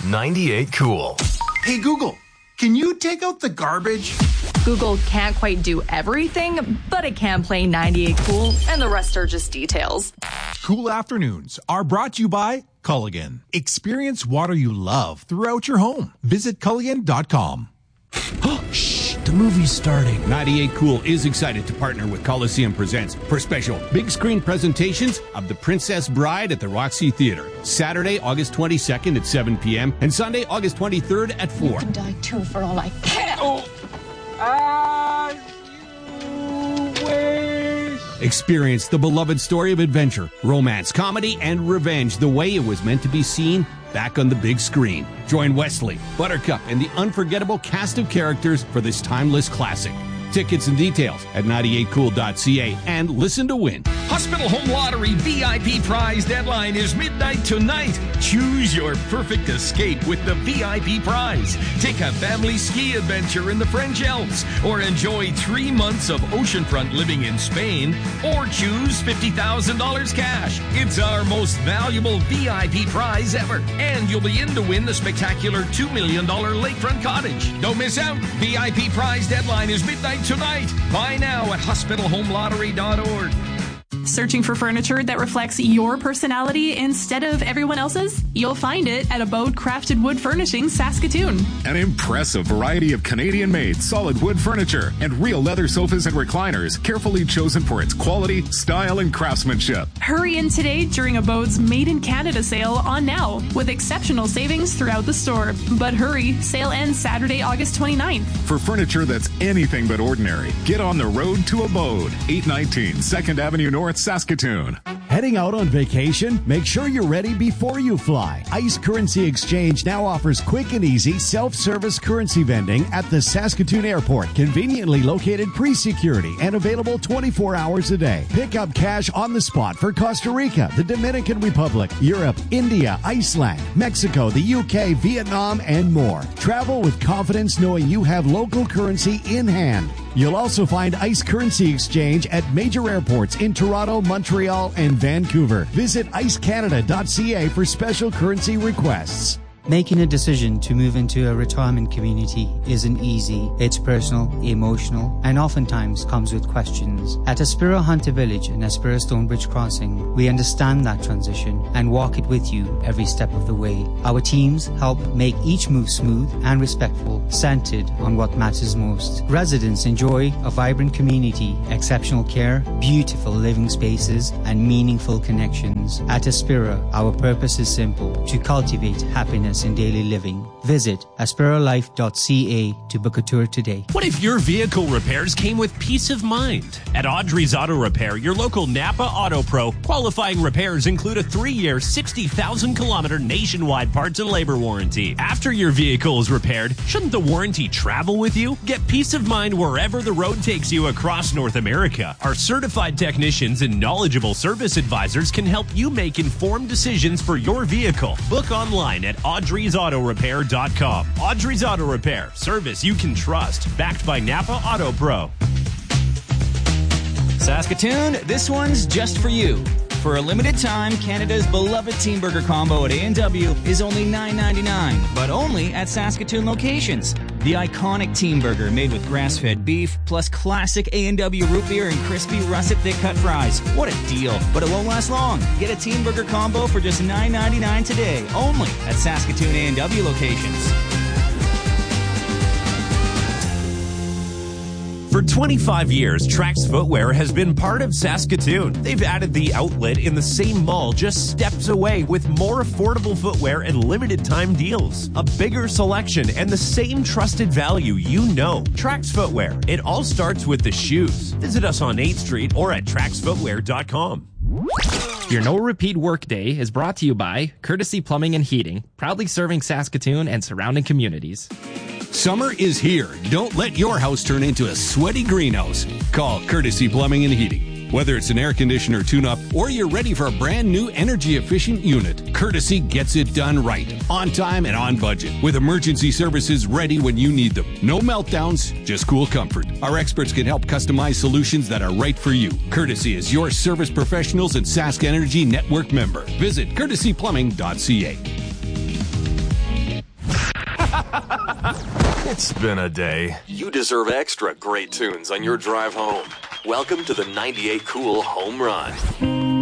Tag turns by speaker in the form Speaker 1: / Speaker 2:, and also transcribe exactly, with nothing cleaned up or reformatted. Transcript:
Speaker 1: ninety-eight Cool.
Speaker 2: Hey, Google, can you take out the garbage?
Speaker 3: Google can't quite do everything, but it can play ninety-eight Cool, and the rest are just details.
Speaker 4: Cool Afternoons are brought to you by Culligan. Experience water you love throughout your home. Visit Culligan dot com.
Speaker 5: Shh, the movie's starting. ninety-eight Cool is excited to partner with Coliseum Presents for special big screen presentations of The Princess Bride at the Roxy Theater. Saturday, August twenty-second at seven p.m. and Sunday, August twenty-third at four.
Speaker 6: You can die too for all I care.
Speaker 5: Oh. As you wish. Experience the beloved story of adventure, romance, comedy, and revenge the way it was meant to be seen back on the big screen. Join Wesley, Buttercup, and the unforgettable cast of characters for this timeless classic. Tickets and details at ninety-eight cool dot c a and listen to win.
Speaker 7: Hospital Home Lottery V I P prize deadline is midnight tonight. Choose your perfect escape with the V I P prize. Take a family ski adventure in the French Alps, or enjoy three months of oceanfront living in Spain, or choose fifty thousand dollars cash. It's our most valuable V I P prize ever, and you'll be in to win the spectacular two million dollars lakefront cottage. Don't miss out. V I P prize deadline is midnight tonight. Buy now at hospital home lottery dot org.
Speaker 8: Searching for furniture that reflects your personality instead of everyone else's? You'll find it at Abode Crafted Wood Furnishings, Saskatoon.
Speaker 9: An impressive variety of Canadian-made solid wood furniture and real leather sofas and recliners, carefully chosen for its quality, style, and craftsmanship.
Speaker 8: Hurry in today during Abode's Made in Canada sale on now, with exceptional savings throughout the store. But hurry, sale ends Saturday, August twenty-ninth.
Speaker 9: For furniture that's anything but ordinary, get on the road to Abode, eight nineteen second Avenue North, Saskatoon.
Speaker 10: Heading out on vacation? Make sure you're ready before you fly. Ice Currency Exchange now offers quick and easy self-service currency vending at the Saskatoon Airport, conveniently located pre-security and available twenty-four hours a day. Pick up cash on the spot for Costa Rica, the Dominican Republic, Europe, India, Iceland, Mexico, the U K, Vietnam, and more. Travel with confidence knowing you have local currency in hand. You'll also find Ice Currency Exchange at major airports in Toronto, Montreal, and Vancouver. Visit ice canada dot c a for special currency requests.
Speaker 11: Making a decision to move into a retirement community isn't easy. It's personal, emotional, and oftentimes comes with questions. At Aspira Hunter Village and Aspira Stonebridge Crossing, we understand that transition and walk it with you every step of the way. Our teams help make each move smooth and respectful, centered on what matters most. Residents enjoy a vibrant community, exceptional care, beautiful living spaces, and meaningful connections. At Aspira, our purpose is simple: to cultivate happiness in daily living. Visit aspira life dot c a to book a tour today.
Speaker 12: What if your vehicle repairs came with peace of mind? At Audrey's Auto Repair, your local Napa Auto Pro, qualifying repairs include a three-year, sixty thousand kilometer nationwide parts and labor warranty. After your vehicle is repaired, shouldn't the warranty travel with you? Get peace of mind wherever the road takes you across North America. Our certified technicians and knowledgeable service advisors can help you make informed decisions for your vehicle. Book online at audreys auto repair dot com. Audrey's Auto Repair, service you can trust. Backed by Napa Auto Pro.
Speaker 13: Saskatoon, this one's just for you. For a limited time, Canada's beloved Team Burger Combo at A and W is only nine ninety-nine, but only at Saskatoon locations. The iconic Team Burger made with grass-fed beef, plus classic A and W root beer and crispy russet thick-cut fries. What a deal, but it won't last long. Get a Team Burger Combo for just nine ninety-nine today, only at Saskatoon A and W locations.
Speaker 12: For twenty-five years, Trax Footwear has been part of Saskatoon. They've added the outlet in the same mall just steps away with more affordable footwear and limited time deals. A bigger selection and the same trusted value you know. Trax Footwear. It all starts with the shoes. Visit us on eighth Street or at trax footwear dot com.
Speaker 14: Your No Repeat Workday is brought to you by Courtesy Plumbing and Heating, proudly serving Saskatoon and surrounding communities.
Speaker 5: Summer is here. Don't let your house turn into a sweaty greenhouse. Call Courtesy Plumbing and Heating. Whether it's an air conditioner tune-up or you're ready for a brand new energy-efficient unit, Courtesy gets it done right, on time and on budget, with emergency services ready when you need them. No meltdowns, just cool comfort. Our experts can help customize solutions that are right for you. Courtesy is your service professionals and Sask Energy Network member. Visit courtesy plumbing dot c a.
Speaker 1: It's been a day.
Speaker 15: You deserve extra great tunes on your drive home. Welcome to the ninety-eight Cool Home Run.